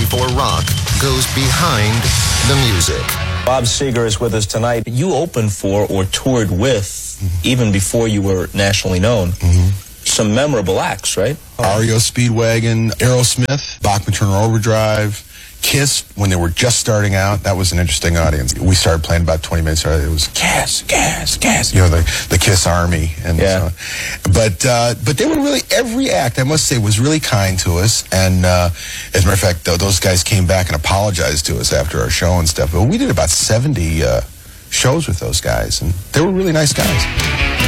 before rock goes behind the music. Bob Seger is with us tonight. You opened for or toured with, even before you were nationally known, some memorable acts, right? REO Speedwagon, Aerosmith, Bachman Turner Overdrive, Kiss, when they were just starting out. That was an interesting audience. We started playing about 20 minutes earlier. It was Kiss, Kiss, Kiss. You know, the Kiss Army. And yeah. But they were really, every act, I must say, was really kind to us. And as a matter of fact, those guys came back and apologized to us after our show and stuff. But we did about 70 shows with those guys, and they were really nice guys.